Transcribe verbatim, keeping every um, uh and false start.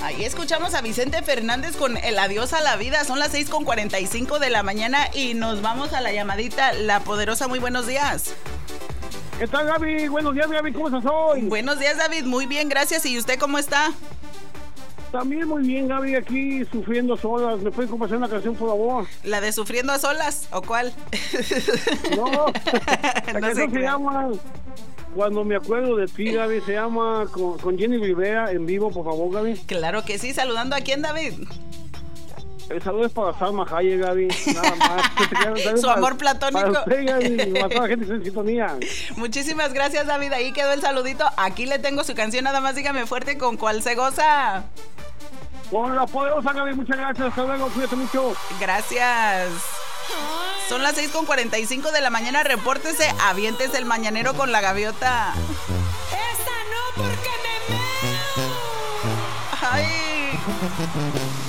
Ahí escuchamos a Vicente Fernández con el adiós a la vida. Son las seis con cuarenta y cinco de la mañana y nos vamos a la llamadita. La Poderosa, muy buenos días. ¿Qué tal, Gaby? Buenos días, Gaby, ¿cómo estás hoy? Buenos días, David, muy bien, gracias. ¿Y usted cómo está? También muy bien, Gaby, aquí sufriendo solas. ¿Me pueden compartir una canción, por favor? ¿La de Sufriendo a Solas o cuál? No, la No sé canción se qué. llama Cuando me acuerdo de ti, Gaby. Se llama con, con Jenny Rivera en vivo, por favor, Gaby. Claro que sí, saludando a quién, David. El saludo es para Salma Hayek, Gaby. Nada más. Su amor platónico. Para usted, Gaby, para toda la gente que está en sintonía. Muchísimas gracias, David. Ahí quedó el saludito. Aquí le tengo su canción, nada más dígame fuerte con cuál se goza. Con la Poderosa, Gaby, muchas gracias. Hasta luego, cuídate mucho. Gracias. Son las seis con cuarenta y cinco de la mañana. Repórtese, aviéntese el mañanero con la gaviota. Esta no, porque me meo. Ay.